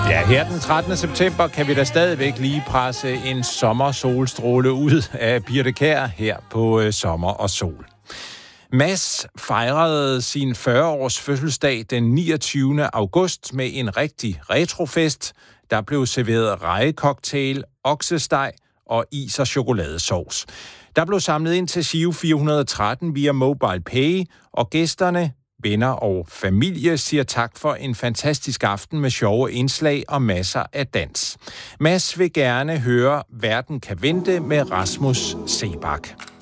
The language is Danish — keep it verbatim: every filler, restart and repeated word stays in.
Ja, her den trettende september kan vi da stadigvæk lige presse en sommersolstråle ud af Birthe Kjær her på øh, Sommer og Sol. Mads fejrede sin fyrre-års fødselsdag den niogtyvende august med en rigtig retrofest. Der blev serveret rejecocktail, oksesteg og is og chokoladesauce. Der blev samlet ind til Giro fire hundrede og tretten via MobilePay, og gæsterne, venner og familie siger tak for en fantastisk aften med sjove indslag og masser af dans. Mads vil gerne høre Verden kan vente med Rasmus Seebach.